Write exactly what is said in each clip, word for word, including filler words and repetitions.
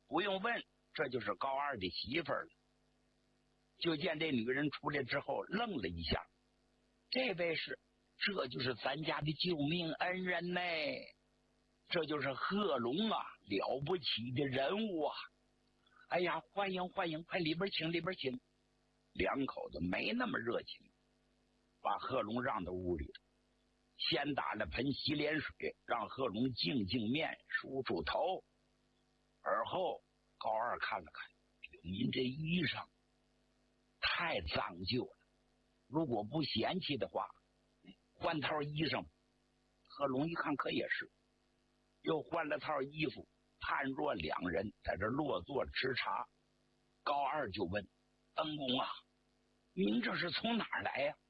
不用问，这就是高二的媳妇儿了。就见这女人出来之后愣了一下，这位是，这就是咱家的救命恩人呢，这就是贺龙啊，了不起的人物啊！哎呀，欢迎欢迎，快里边请里边请。两口子没那么热情，把贺龙让到屋里，先打了盆洗脸水，让贺龙净净面梳梳头。而后高二看了看，您这衣裳太脏旧了，如果不嫌弃的话，换套衣裳。贺龙一看可也是，又换了套衣服，判若两人在这落座吃茶。高二就问：恩公啊，您这是从哪儿来呀？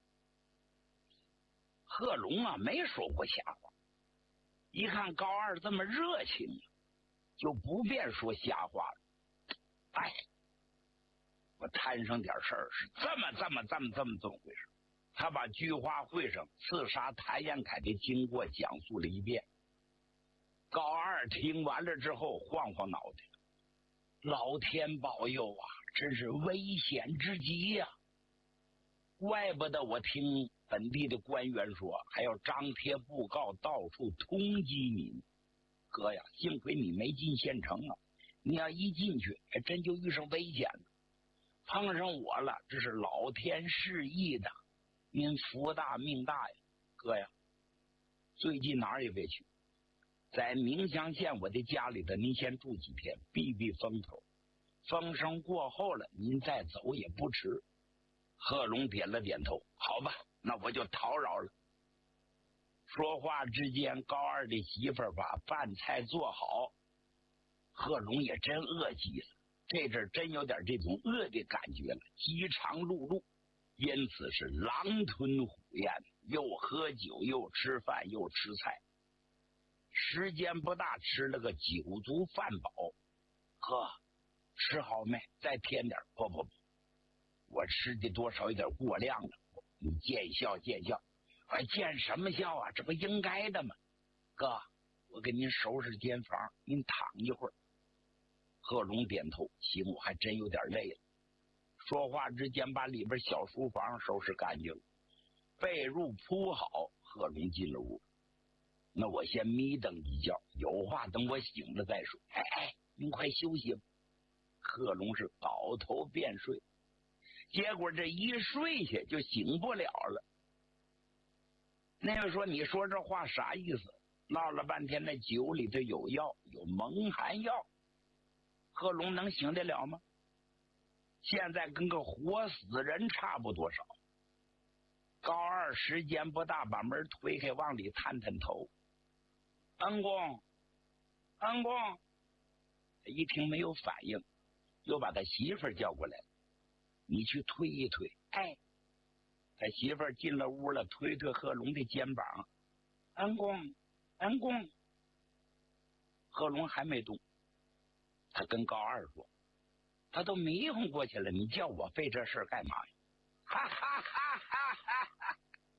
贺龙啊没说过瞎话，一看高二这么热情，就不便说瞎话了。哎，我摊上点事儿，是这么这么这么这么这么回事。他把菊花会上刺杀谭延闿的经过讲述了一遍。高二听完了之后晃晃脑袋，老天保佑啊，真是危险之极呀、啊！怪不得我听本地的官员说还要张贴布告，到处通缉你。哥呀，幸亏你没进县城啊，你要一进去还真就遇上危险了。碰上我了，这是老天示意的，您福大命大呀。哥呀，最近哪儿也别去，在明乡县我的家里头您先住几天，避避风头，风声过后了您再走也不迟。贺龙点了点头，好吧，那我就叨扰了。说话之间，高二的媳妇儿把饭菜做好，贺龙也真饿极了，这阵真有点这种饿的感觉了，饥肠辘辘，因此是狼吞虎咽，又喝酒又吃饭又吃菜，时间不大，吃了个酒足饭饱。呵，吃好没？再添点。不不不，我吃的多少有点过量了，你见笑见笑。还见什么笑啊，这不应该的吗？哥，我给您收拾间房，您躺一会儿。贺龙点头，行，我还真有点累了。说话之间把里边小书房收拾干净，被褥铺好，贺龙进了屋。那我先眯瞪一觉，有话等我醒了再说。哎哎，您快休息吧。贺龙是倒头便睡，结果这一睡下就醒不了了。那位说，你说这话啥意思？闹了半天那酒里头有药，有蒙汗药，贺龙能醒得了吗？现在跟个活死人差不多少。高二时间不大，把门推开，往里探探头。恩公，恩公，一听没有反应，又把他媳妇儿叫过来，你去推一推。哎，他媳妇儿进了屋了，推推贺龙的肩膀。恩公，恩公。贺龙还没动，他跟高二说，他都迷糊过去了，你叫我费这事干嘛呀？哈哈哈哈哈哈！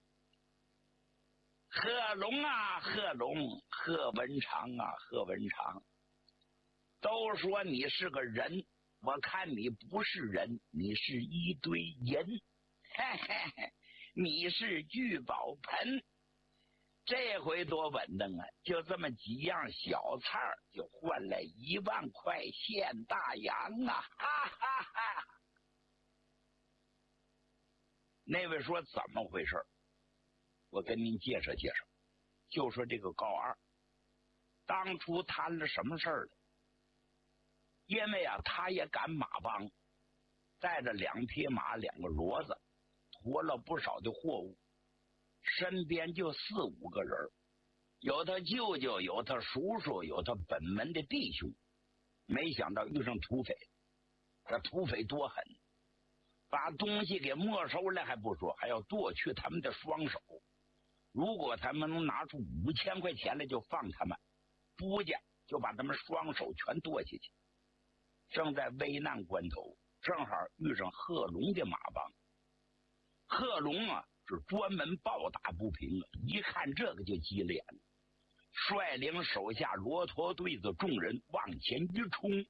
贺龙啊，贺龙，贺文长啊，贺文长，都说你是个人，我看你不是人，你是一堆银。嘿嘿嘿，你是聚宝盆，这回多稳当啊！就这么几样小菜就换来一万块现大洋啊！哈哈哈！那位说怎么回事？我跟您介绍介绍。就说这个高二，当初摊了什么事儿了？因为啊，他也赶马帮，带着两匹马，两个骡子。驮了不少的货物，身边就四五个人，有他舅舅，有他叔叔，有他本门的弟兄。没想到遇上土匪，这土匪多狠，把东西给没收了还不说，还要剁去他们的双手。如果他们能拿出五千块钱来，就放他们；不家就把他们双手全剁下去。正在危难关头，正好遇上贺龙的马帮。贺龙啊，是专门暴打不平了，一看这个就急了眼了，率领手下骆驼队子众人往前一冲，